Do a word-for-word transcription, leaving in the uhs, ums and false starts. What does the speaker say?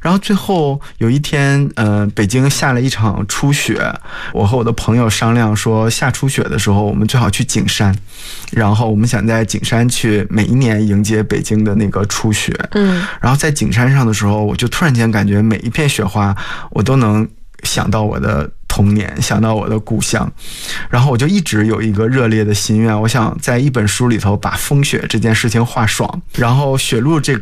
然后最后有一天，呃，北京下了一场初雪，我和我的朋友商量说，下初雪的时候，我们最好去景山，然后我们想在景山去每一年迎接北京的那个初雪。嗯，然后在景山上的时候，我就突然间感觉每一片雪花，我都能想到我的童年，想到我的故乡，然后我就一直有一个热烈的心愿，我想在一本书里头把风雪这件事情画爽。然后雪路这